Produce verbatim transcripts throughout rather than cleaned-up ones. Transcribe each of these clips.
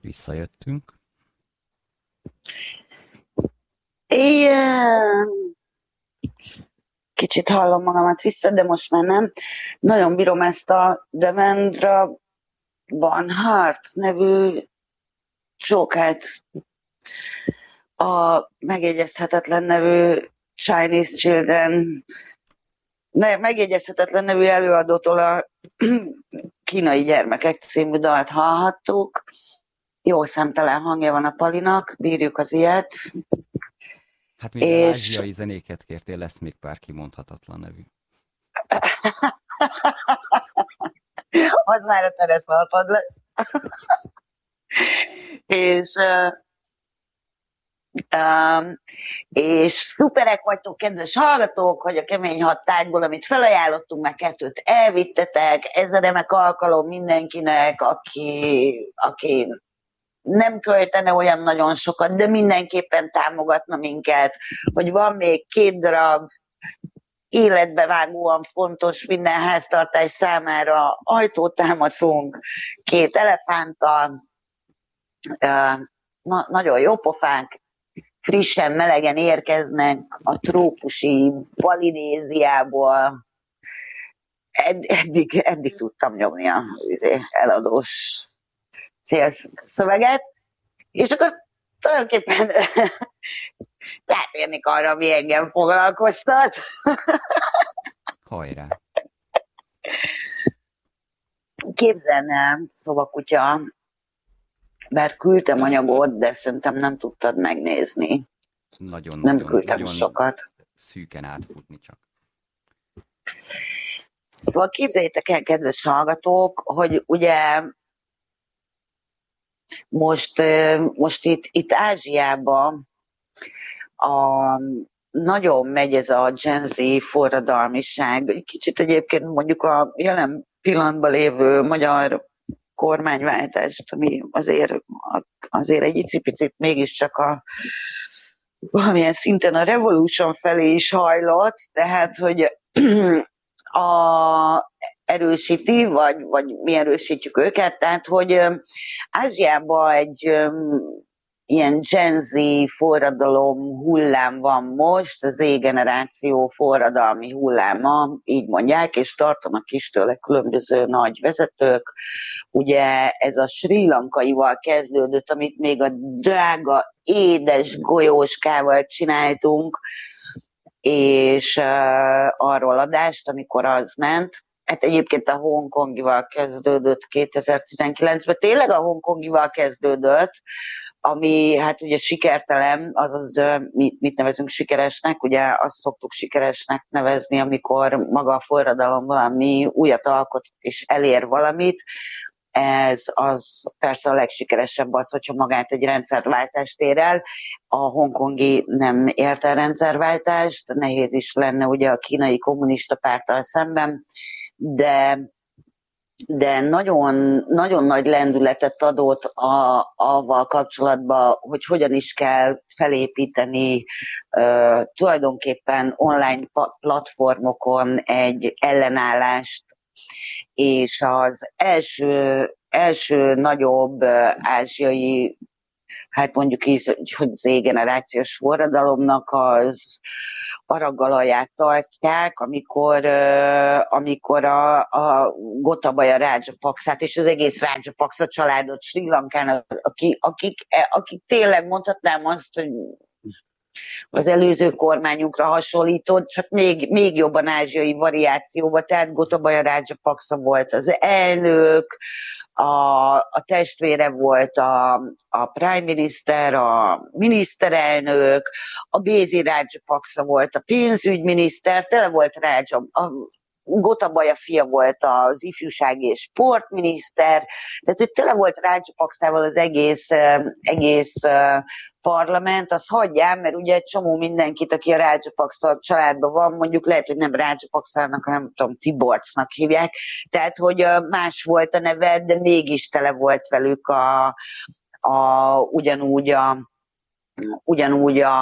Visszajöttünk. Igen. Kicsit hallom magamat vissza, de most már nem. Nagyon bírom ezt a Devendra Banhart nevű csókát, a megjegyezhetetlen nevű Chinese Children, ne, megjegyezhetetlen nevű előadótól a Kínai gyermekek című dalt hallhattuk. Jó szemtelen hangja van a Palinak, bírjuk az ilyet. Hát mivel és... ázsiai zenéket kértél, lesz még pár kimondhatatlan nevű. Az már a tereszalpad lesz. és uh, um, és szuperek vagytok, kedves hallgatók, hogy a kemény hat tárgyból, amit felajánlottunk, meg kettőt elvittetek. Ez a remek alkalom mindenkinek, aki, aki nem költene olyan nagyon sokat, de mindenképpen támogatna minket, hogy van még két darab életbevágóan fontos minden háztartás számára ajtótámaszunk, két elefánttal, na, nagyon jó pofánk, frissen, melegen érkeznek a trópusi Polinéziából. Ed, eddig, eddig tudtam nyomni a eladós szöveget, és akkor tulajdonképpen rátérnék arra, ami engem foglalkoztat. Hajrá! Képzelne, szobakutya, bár küldtem anyagot, de szerintem nem tudtad megnézni. Nagyon, nem nagyon, küldtem nagyon sokat. Szűken átfutni csak. Szóval képzeljétek el, kedves hallgatók, hogy ugye most, most itt, itt Ázsiában a, nagyon megy ez a Gen Z forradalmiság. Kicsit egyébként mondjuk a jelen pillanatban lévő magyar kormányváltást, ami azért, azért egy icipicit mégiscsak a valamilyen szinten a revolution felé is hajlott, tehát, hogy a erősíti, vagy, vagy mi erősítjük őket, tehát, hogy Ázsiában egy um, ilyen Gen Z forradalom hullám van most, az Z-generáció forradalmi hulláma, így mondják, és tartanak is tőle különböző nagy vezetők. Ugye ez a Srí Lankaival kezdődött, amit még a drága, édes golyóskával csináltunk, és uh, arról adást, amikor az ment. Hát egyébként a hongkongival kezdődött kétezer-tizenkilencben. Tényleg a hongkongival kezdődött, ami hát ugye sikertelen, azaz mit, mit nevezünk sikeresnek, ugye azt szoktuk sikeresnek nevezni, amikor maga a forradalom valami újat alkot és elér valamit. Ez az persze a legsikeresebb az, hogyha magát egy rendszerváltást ér el. A hongkongi nem ért el rendszerváltást, nehéz is lenne ugye a kínai kommunista párttal szemben, de de nagyon, nagyon nagy lendületet adott a, avval kapcsolatban, hogy hogyan is kell felépíteni uh, tulajdonképpen online platformokon egy ellenállást, és az első, első nagyobb uh, ázsiai, hát mondjuk így, hogy Z-generációs forradalomnak az araggalaját tartják, amikor, amikor a, a Gotabaya Rajapaksát és az egész Rajapaksa családot Srí Lankán, akik, akik, akik tényleg mondhatnám azt, hogy az előző kormányunkra hasonlított, csak még, még jobban ázsiai variációban, tehát Gotabaya Rajapaksa volt az elnök, a, a testvére volt a, a prime minister, a miniszterelnök, a Bézi Rajapaksa volt a pénzügyminiszter, tele volt Raja, a Gotabaya fia volt az ifjúsági és sportminiszter, tehát hogy tele volt Rajapaksával az egész, egész parlament, azt hagyjám, mert ugye egy csomó mindenkit, aki a Rajapaksa családban van, mondjuk lehet, hogy nem Rajapaksának, hanem nem tudom, Tiborcsnak hívják, tehát hogy más volt a neve, de mégis tele volt velük a, a, ugyanúgy a ugyanúgy a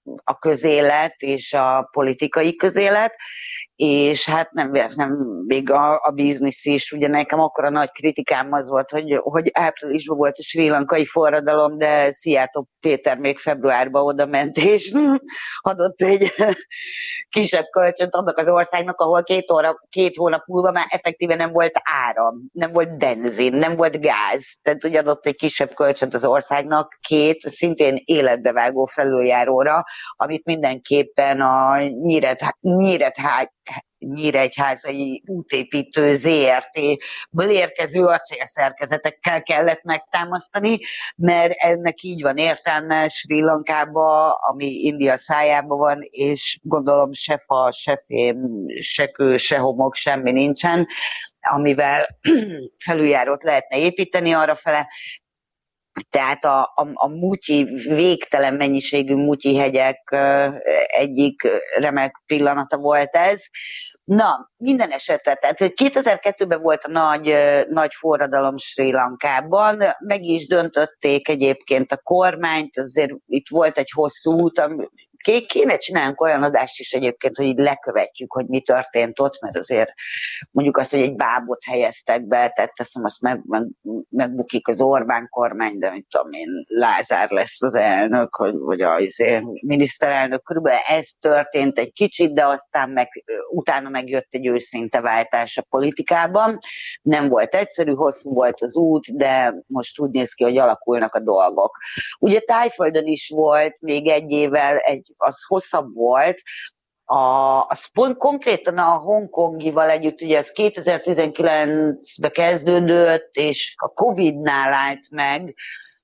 a közélet és a politikai közélet, és hát nem, nem még a, a biznisz is. Ugye nekem akkora nagy kritikám az volt, hogy, hogy áprilisban volt a srí lankai forradalom, de Szijjártó Péter még februárban oda ment, és adott egy kisebb kölcsönt annak az országnak, ahol két, óra, két hónap múlva már effektíven nem volt áram, nem volt benzin, nem volt gáz. Tehát ugye adott egy kisebb kölcsönt az országnak két szintén életbevágó felüljáróra, amit mindenképpen a Nyíret, Nyírethá, Nyíregyházai útépítő zé er té-ből érkező acélszerkezetekkel kellett megtámasztani, mert ennek így van értelme Srí Lankába, ami India szájában van, és gondolom se fa, se fém, se kő, se homok, semmi nincsen, amivel felüljárót lehetne építeni arrafele. Tehát a, a, a mutyi, végtelen mennyiségű mutyi hegyek egyik remek pillanata volt ez. Na, minden esetre, tehát kétezer-kettőben volt a nagy, nagy forradalom Srí Lankában, meg is döntötték egyébként a kormányt, azért itt volt egy hosszú út, kéne csinálnunk olyan adást is egyébként, hogy így lekövetjük, hogy mi történt ott, mert azért mondjuk azt, hogy egy bábot helyeztek be, tehát teszem, azt meg, meg, megbukik az Orbán kormány, de mit tudom én, Lázár lesz az elnök, vagy, vagy a miniszterelnök, körülbelül ez történt egy kicsit, de aztán meg, utána megjött egy őszinte váltás a politikában. Nem volt egyszerű, hosszú volt az út, de most úgy néz ki, hogy alakulnak a dolgok. Ugye Tájföldön is volt még egy évvel egy az hosszabb volt, a, az pont konkrétan a hongkongival együtt, ugye ez kétezer-tizenkilencben kezdődött, és a Covid-nál állt meg,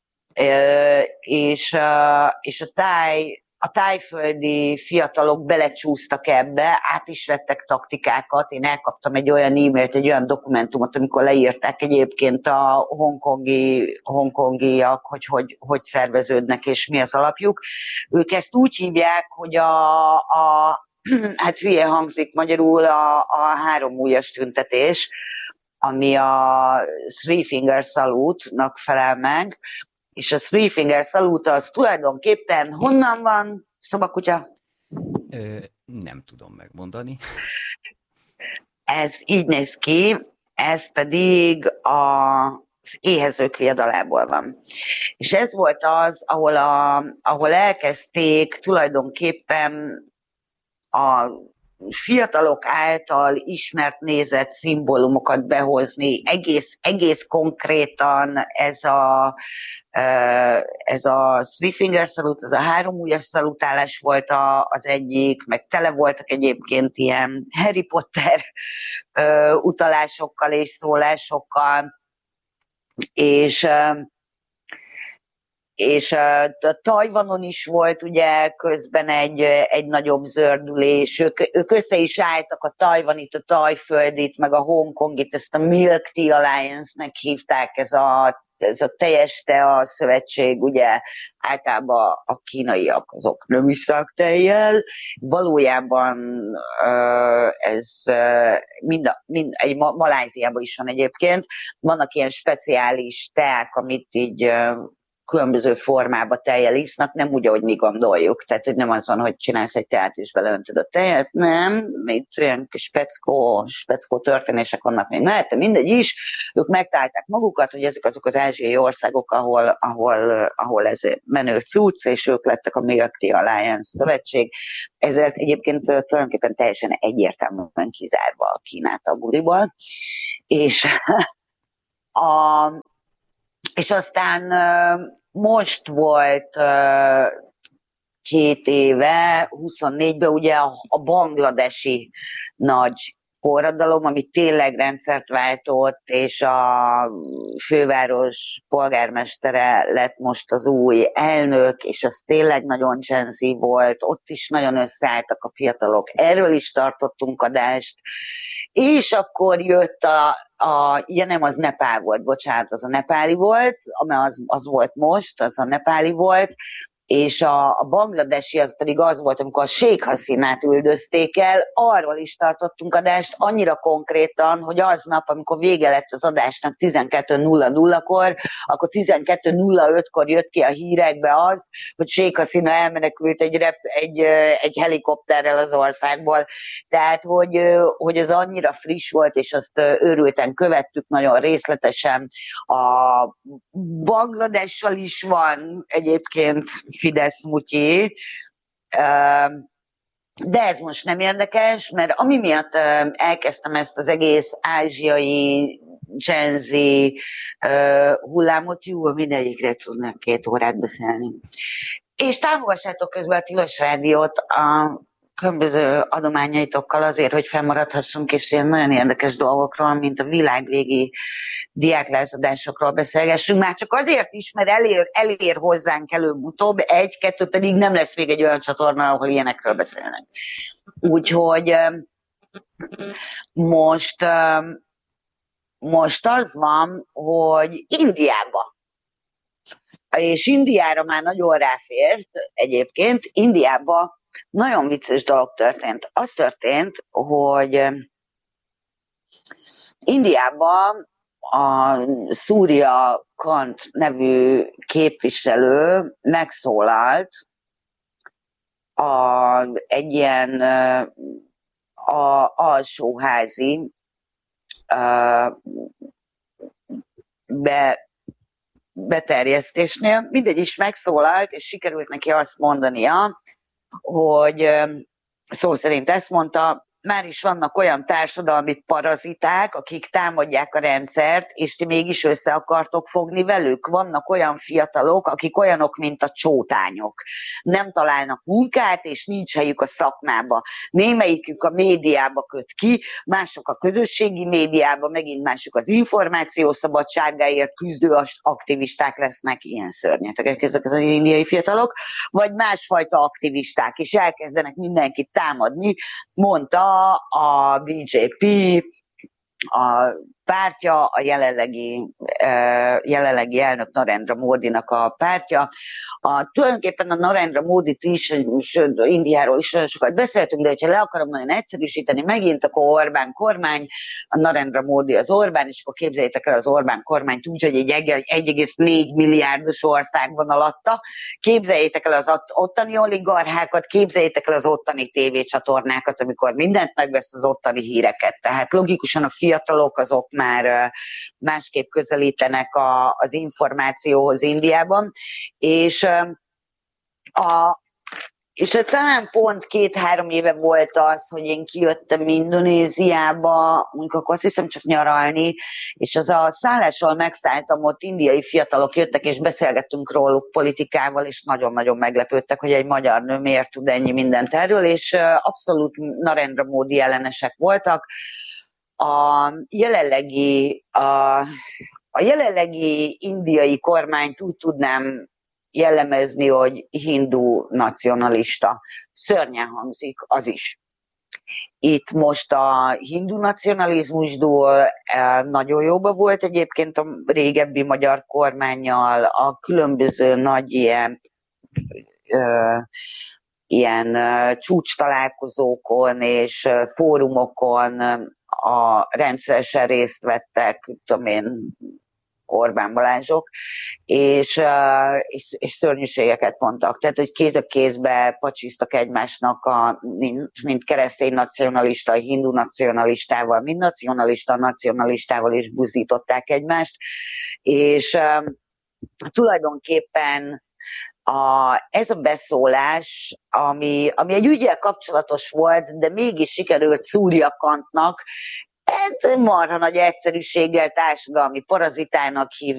és, és a táj a tájföldi fiatalok belecsúsztak ebbe, át is vettek taktikákat. Én elkaptam egy olyan e-mailt, egy olyan dokumentumot, amikor leírták egyébként a hongkongi, hongkongiak, hogy, hogy hogy szerveződnek és mi az alapjuk. Ők ezt úgy hívják, hogy a, a hát hülye hangzik magyarul a, a három ujjas tüntetés, ami a Three Finger Salute-nak felel meg, és a Three Finger Salute az tulajdonképpen honnan van, szobakutya? Ö, nem tudom megmondani. Ez így néz ki, ez pedig az éhezők viadalából van. És ez volt az, ahol, a, ahol elkezdték tulajdonképpen a fiatalok által ismert, nézett szimbólumokat behozni. Egész, egész konkrétan ez a, ez a Three Finger Salute, ez a három ujjas szalutálás volt a, az egyik, meg tele voltak egyébként ilyen Harry Potter utalásokkal és szólásokkal, és és a Tajvanon is volt ugye közben egy, egy nagyobb zördülés, ők, ők össze is álltak a tajvanit, a tajföldit, meg a hongkongit, ezt a Milk Tea Alliance-nek hívták, ez a, ez a teljes tea szövetség, ugye általában a kínaiak azok nem iszák tejjel, valójában ez mind, a, mind egy Maláziában is van egyébként, vannak ilyen speciális teák, amit így különböző formába tejjel isznak, nem úgy, ahogy mi gondoljuk. Tehát, hogy nem az van, hogy csinálsz egy teát és beleöntöd a tejet, nem. Még olyan kis speckó, speckó történések vannak még mellette, mindegy is. Ők megtalálták magukat, hogy ezek azok az ázsiai országok, ahol, ahol, ahol ez menő cucc, és ők lettek a Milk Tea Alliance szövetség. Ezért egyébként tulajdonképpen teljesen egyértelműen kizárva a Kínát a buliból. És a És aztán most volt két éve, huszonnégyben ugye a bangladesi nagy forradalom, ami tényleg rendszert váltott, és a főváros polgármestere lett most az új elnök, és az tényleg nagyon Gen Z volt, ott is nagyon összeálltak a fiatalok, erről is tartottunk adást, és akkor jött a, a ja nem, az Nepál volt, bocsánat, az a nepáli volt, ami az, az volt most, az a nepáli volt, és a, a bangladesi az pedig az volt, amikor a Sheikh Hasinát üldözték el, arról is tartottunk adást, annyira konkrétan, hogy aznap, amikor vége lett az adásnak tizenkettő nulla nulla-kor, akkor tizenkettő nulla ötkor jött ki a hírekbe az, hogy Sheikh Hasina elmenekült egy, rep, egy, egy helikopterrel az országból. Tehát, hogy, hogy ez annyira friss volt, és azt őrülten követtük nagyon részletesen. A Bangladessal is van egyébként Fidesz mutyi, de ez most nem érdekes, mert ami miatt elkezdtem ezt az egész ázsiai Gen Z hullámot, jó, mindegyikre tudnak két órát beszélni. És támogassátok közben a Tilos Rádiót a különböző adományaitokkal azért, hogy fennmaradhassunk, és ilyen nagyon érdekes dolgokról, mint a világvégi diáklázadásokról beszélgessünk. Már csak azért is, mert elér, elér hozzánk előbb-utóbb, egy-kettő pedig nem lesz még egy olyan csatorna, ahol ilyenekről beszélnek. Úgyhogy most, most az van, hogy Indiába, és Indiára már nagyon ráfért egyébként, Indiába nagyon vicces dolog történt. Az történt, hogy Indiában a Surya Kant nevű képviselő megszólalt a, egy ilyen a, alsóházi be, beterjesztésnél. Mindegy is megszólalt, és sikerült neki azt mondania, hogy szó szerint ezt mondta, már is vannak olyan társadalmi paraziták, akik támadják a rendszert, és ti mégis össze akartok fogni velük. Vannak olyan fiatalok, akik olyanok, mint a csótányok. Nem találnak munkát, és nincs helyük a szakmába. Némelyikük a médiába köt ki, mások a közösségi médiába, megint mások az információ szabadságáért küzdő aktivisták lesznek, ilyen szörnyetek ezek az indiai fiatalok, vagy másfajta aktivisták, és elkezdenek mindenkit támadni, mondta a bé jé pé, a pártja, a jelenlegi, jelenlegi elnök Narendra Modinak a pártja. A, tulajdonképpen a Narendra Modit is, és Indiáról is nagyon sokat beszéltünk, de hogyha le akarom nagyon egyszerűsíteni, megint akkor Orbán kormány, a Narendra Modi az Orbán, és akkor képzeljétek el az Orbán kormányt úgy, hogy egy egy egész négy milliárdos ország van alatta. Képzeljétek el az ottani oligarchákat, képzeljétek el az ottani tévécsatornákat, amikor mindent megvesz az ottani híreket. Tehát logikusan a fiatalok azok már másképp közelítenek a, az információhoz Indiában, és a És talán pont két-három éve volt az, hogy én kijöttem Indonéziába, mondjuk akkor azt hiszem csak nyaralni, és az a szállásról megszálltam, ott indiai fiatalok jöttek, és beszélgettünk róluk politikával, és nagyon-nagyon meglepődtek, hogy egy magyar nő miért tud ennyi mindent erről, és abszolút Narendra Modi ellenesek voltak. A jelenlegi, a, a jelenlegi indiai kormányt úgy tudnám jellemezni, hogy hindu nacionalista. Szörnyen hangzik az is. Itt most a hindu nacionalizmusból nagyon jóba volt egyébként a régebbi magyar kormánnyal, a különböző nagy ilyen, ö, ilyen csúcs találkozókon és fórumokon a rendszeresen részt vettek, tudom én, Orbán Balázsok, és, és, és szörnyűségeket mondtak. Tehát, hogy kéz a kézbe pacsisztak egymásnak, a, mint keresztény nacionalista, hindu nacionalistával, mind nacionalista, nacionalistával is buzdították egymást, és um, tulajdonképpen A, ez a beszólás, ami, ami egy ügyel kapcsolatos volt, de mégis sikerült Surya Kantnak, hát marha nagy egyszerűséggel társadalmi parazitának hív,